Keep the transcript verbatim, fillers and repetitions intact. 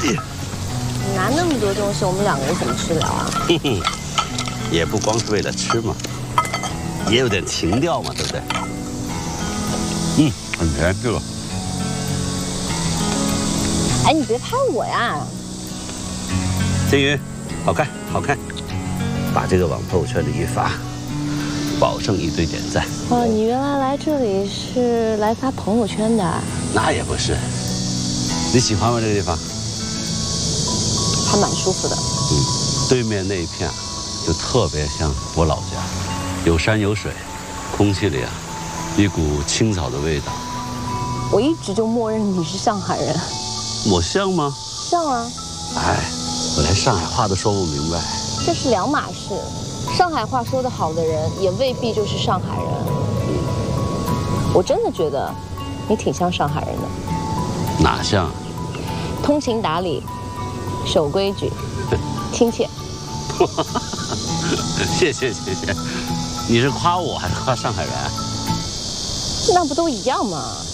拿那么多东西，我们两个人怎么吃了啊？ 哼哼，也不光是为了吃嘛，也有点情调嘛，对不对？嗯，很甜，这个。 哎，你别拍我呀！ 金鱼，好看，好看，把这个往朋友圈里一发，保证一堆点赞。 哦，你原来来这里是来发朋友圈的？ 那也不是。你喜欢吗？这个地方？ 还蛮舒服的。 嗯，对面那一片就特别像我老家，有山有水，空气里啊一股青草的味道。 我一直就默认你是上海人。 我像吗？ 像啊。 哎，我连上海话都说不明白。 这是两码事。上海话说得好的人，也未必就是上海人。嗯，我真的觉得你挺像上海人的。 哪像？ 通情达理，守规矩，亲切。 谢谢谢谢，你是夸我还是夸上海人？ 那不都一样吗？